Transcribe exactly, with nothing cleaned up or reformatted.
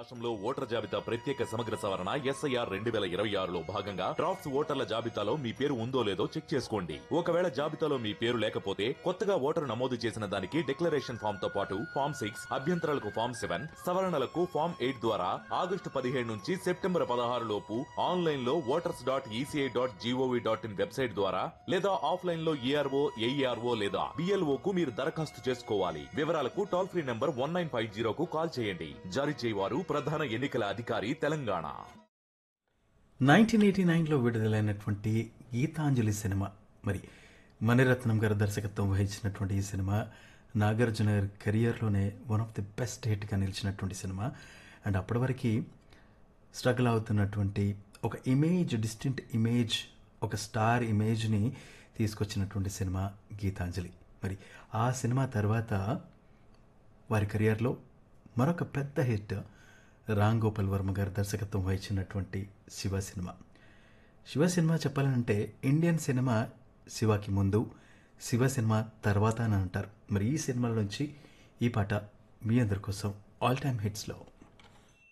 రాష్ట్రంలో ఓటర్ జాబితా ప్రత్యేక సమగ్ర సవరణ ఎస్ఐఆర్ రెండు వేల ఇరవై ఆరులో భాగంగా డ్రాఫ్ట్స్ ఓటర్ల జాబితాలో మీ పేరు ఉందో లేదో చెక్ చేసుకోండి. ఒకవేళ జాబితాలో మీ పేరు లేకపోతే కొత్తగా ఓటరు నమోదు చేసిన దానికి డిక్లరేషన్ ఫామ్ తో పాటు ఫామ్ సిక్స్ అభ్యంతరాలకు ఫామ్ సెవెన్ సవరణలకు ఫామ్ ఎయిట్ ద్వారా ఆగస్టు పదిహేడు నుంచి సెప్టెంబర్ పదహారు లోపు ఆన్లైన్ లో voters dot ECI dot GOV dot in website ద్వారా లేదా ఆఫ్లైన్ లో ఈఆర్ఓ ఏఈఆర్ఓ లేదా బిఎల్ఓ కు మీరు దరఖాస్తు చేసుకోవాలి. వివరాలకు toll free number one nine five జీరోకు call చేయండి. జారీ చేయవారు ప్రధాన ఎన్నికల అధికారి తెలంగాణ. నైన్టీన్ ఎయిటీ నైన్లో విడుదలైనటువంటి గీతాంజలి సినిమా, మరి మణిరత్నం గారు దర్శకత్వం వహించినటువంటి ఈ సినిమా నాగార్జున గారి కెరియర్లోనే one of the best హిట్గా నిలిచినటువంటి cinema. And అప్పటి వరకు స్ట్రగుల్ అవుతున్నటువంటి ఒక ఇమేజ్, డిస్టింక్ట్ ఇమేజ్, ఒక స్టార్ ఇమేజ్ని తీసుకొచ్చినటువంటి సినిమా గీతాంజలి. మరి ఆ సినిమా తర్వాత వారి కెరియర్లో మరొక పెద్ద హిట్ రామ్ గోపాల్ వర్మ గారు దర్శకత్వం వహించినటువంటి శివ సినిమా. శివ సినిమా చెప్పాలంటే ఇండియన్ సినిమా శివకి ముందు, శివ సినిమా తర్వాత అని అంటారు. మరి ఈ సినిమాల నుంచి ఈ పాట మీ అందరి కోసం ఆల్ టైమ్ హిట్స్లో.